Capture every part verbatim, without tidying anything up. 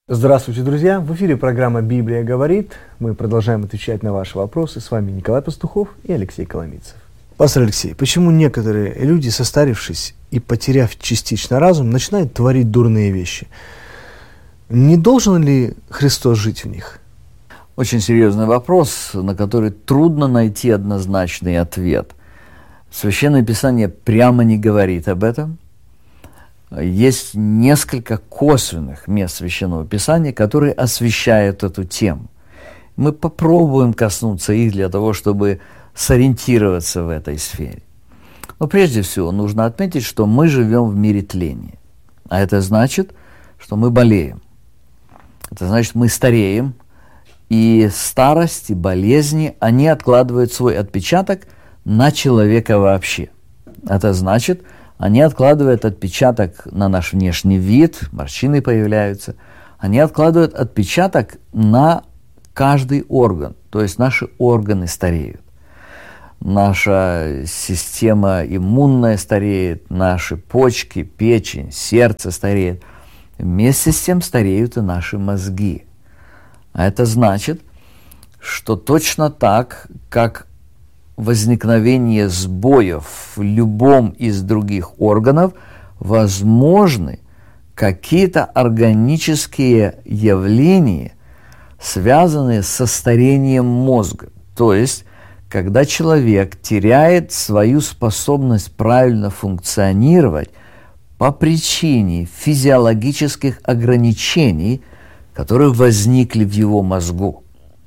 Здравствуйте, друзья! В эфире программа «Библия говорит». Мы продолжаем отвечать на ваши вопросы. С вами Николай Пастухов и Алексей Коломийцев. Пастор Алексей, почему некоторые люди, состарившись и потеряв частично разум, начинают творить дурные вещи? Не должен ли Христос жить в них? Очень серьезный вопрос, на который трудно найти однозначный ответ. Священное Писание прямо не говорит об этом. Есть несколько косвенных мест Священного Писания, которые освещают эту тему. Мы попробуем коснуться их для того, чтобы сориентироваться в этой сфере. Но прежде всего нужно отметить, что мы живем в мире тления. А это значит, что мы болеем. Это значит, мы стареем, и старость и болезни, они откладывают свой отпечаток на человека вообще. Это значит, они откладывают отпечаток на наш внешний вид, морщины появляются. Они откладывают отпечаток на каждый орган, то есть наши органы стареют. Наша система иммунная стареет, наши почки, печень, сердце стареет. Вместе с тем стареют и наши мозги. А это значит, что точно так, как возникновение сбоев в любом из других органов, возможны какие-то органические явления, связанные со старением мозга. То есть, когда человек теряет свою способность правильно функционировать по причине физиологических ограничений, которые возникли в его мозгу.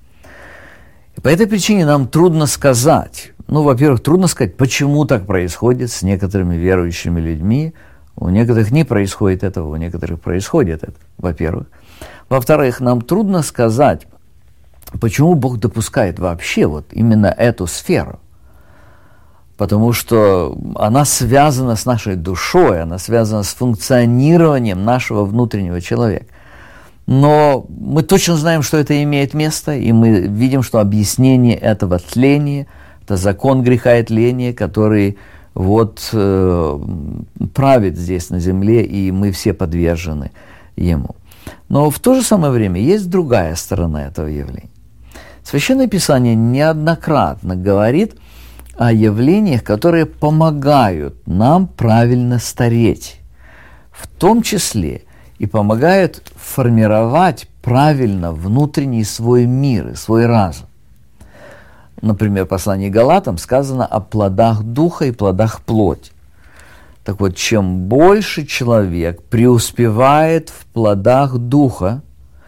И по этой причине нам трудно сказать, ну, во-первых, трудно сказать, почему так происходит с некоторыми верующими людьми. У некоторых не происходит этого, у некоторых происходит это, во-первых. Во-вторых, нам трудно сказать, почему Бог допускает вообще вот именно эту сферу. Потому что она связана с нашей душой, она связана с функционированием нашего внутреннего человека. Но мы точно знаем, что это имеет место, и мы видим, что объяснение этого тления – это закон греха и тления, который вот э, правит здесь на земле, и мы все подвержены ему. Но в то же самое время есть другая сторона этого явления. Священное Писание неоднократно говорит о явлениях, которые помогают нам правильно стареть, в том числе и помогают формировать правильно внутренний свой мир и свой разум. Например, в послании к Галатам сказано о плодах духа и плодах плоти. Так вот, чем больше человек преуспевает в плодах духа,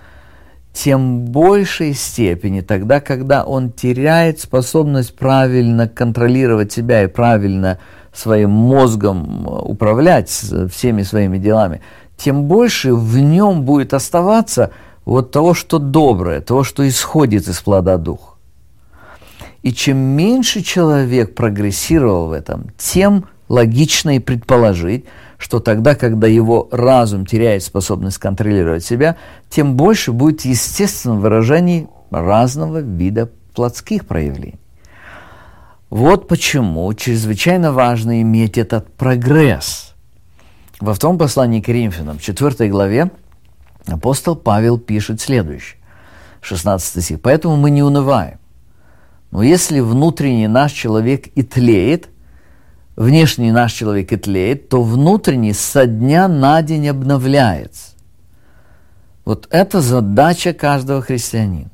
тем в большей степени тогда, когда он теряет способность правильно контролировать себя и правильно своим мозгом управлять всеми своими делами, тем больше в нем будет оставаться вот того, что доброе, того, что исходит из плода духа. И чем меньше человек прогрессировал в этом, тем логично и предположить, что тогда, когда его разум теряет способность контролировать себя, тем больше будет естественным выражений разного вида плотских проявлений. Вот почему чрезвычайно важно иметь этот прогресс. Во втором послании к Коринфянам, четвёртой главе, апостол Павел пишет следующее, шестнадцатый стих. «Поэтому мы не унываем. Но если внутренний наш человек и тлеет, внешний наш человек и тлеет, то внутренний со дня на день обновляется». Вот это задача каждого христианина.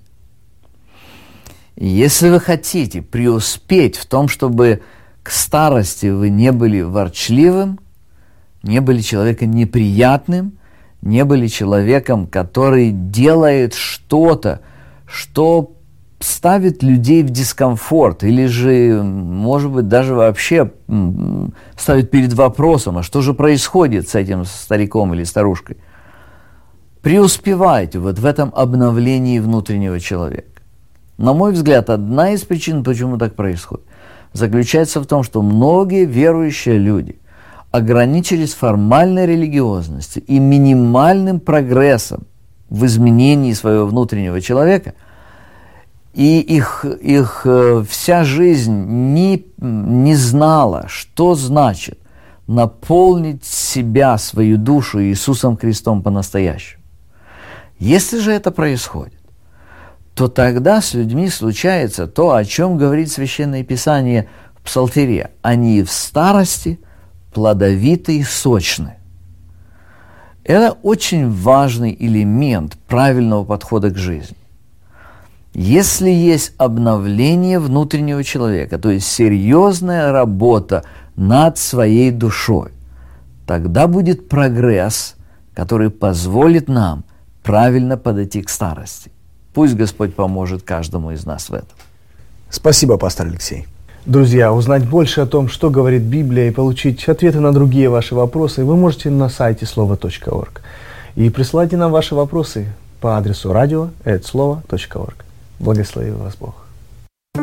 И если вы хотите преуспеть в том, чтобы к старости вы не были ворчливым, не были человеком неприятным, не были человеком, который делает что-то, что ставит людей в дискомфорт, или же, может быть, даже вообще ставит перед вопросом, а что же происходит с этим стариком или старушкой. Преуспевайте вот в этом обновлении внутреннего человека. На мой взгляд, одна из причин, почему так происходит, заключается в том, что многие верующие люди ограничились формальной религиозностью и минимальным прогрессом в изменении своего внутреннего человека, и их, их вся жизнь не, не знала, что значит наполнить себя, свою душу Иисусом Христом по-настоящему. Если же это происходит, то тогда с людьми случается то, о чем говорит Священное Писание в Псалтире. Они в старости плодовиты и сочны. Это очень важный элемент правильного подхода к жизни. Если есть обновление внутреннего человека, то есть серьезная работа над своей душой, тогда будет прогресс, который позволит нам правильно подойти к старости. Пусть Господь поможет каждому из нас в этом. Спасибо, пастор Алексей. Друзья, узнать больше о том, что говорит Библия, и получить ответы на другие ваши вопросы, вы можете на сайте слово точка орг. И присылайте нам ваши вопросы по адресу радио эт слово точка орг. Благослови вас Бог.